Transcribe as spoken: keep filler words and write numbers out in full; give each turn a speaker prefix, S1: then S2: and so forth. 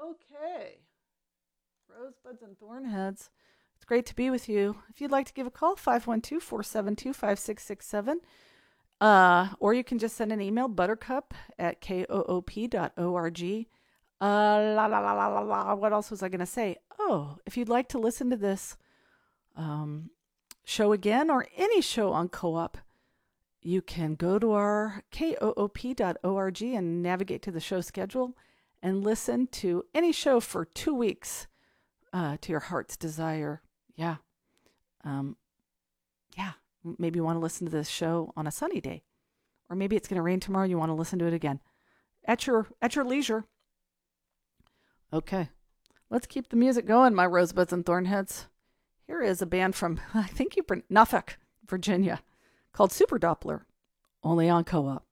S1: Okay. Rosebuds and Thornheads. It's great to be with you. If you'd like to give a call, five one two, four seven two, five six six seven. Uh, or you can just send an email, buttercup at koop dot org. Uh, la, la, la, la, la, la. What else was I going to say? Oh, if you'd like to listen to this um, show again or any show on Co-op, you can go to our koop dot org and navigate to the show schedule and listen to any show for two weeks uh, to your heart's desire. Yeah. Um, yeah. Maybe you want to listen to this show on a sunny day. Or maybe it's going to rain tomorrow and you want to listen to it again. At your at your leisure. Okay. Let's keep the music going, my rosebuds and thornheads. Here is a band from, I think you, Norfolk, Virginia, called Super Doppler, only on Co-op.